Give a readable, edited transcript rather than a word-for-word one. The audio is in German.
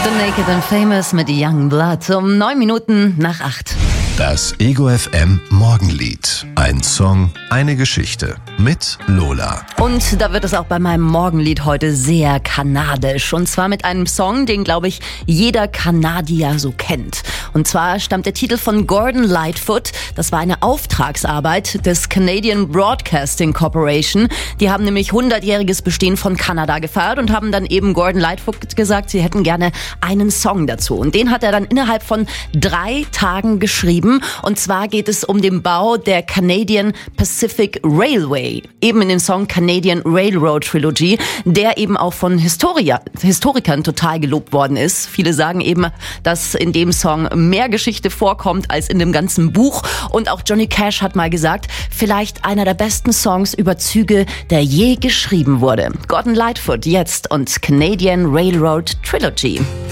The Naked and Famous mit Young Blood um 9 Minuten nach 8. Das Ego FM Morgenlied. Ein Song, eine Geschichte mit Lola. Und da wird es auch bei meinem Morgenlied heute sehr kanadisch. Und zwar mit einem Song, den, glaube ich, jeder Kanadier so kennt. Und zwar stammt der Titel von Gordon Lightfoot. Das war eine Auftragsarbeit des Canadian Broadcasting Corporation. Die haben nämlich 100-jähriges Bestehen von Kanada gefeiert und haben dann eben Gordon Lightfoot gesagt, sie hätten gerne einen Song dazu. Und den hat er dann innerhalb von 3 Tagen geschrieben. Und zwar geht es um den Bau der Canadian Pacific Railway. Eben in dem Song Canadian Railroad Trilogy, der eben auch von Historikern total gelobt worden ist. Viele sagen eben, dass in dem Song mehr Geschichte vorkommt als in dem ganzen Buch. Und auch Johnny Cash hat mal gesagt, vielleicht einer der besten Songs über Züge, der je geschrieben wurde. Gordon Lightfoot jetzt und Canadian Railroad Trilogy.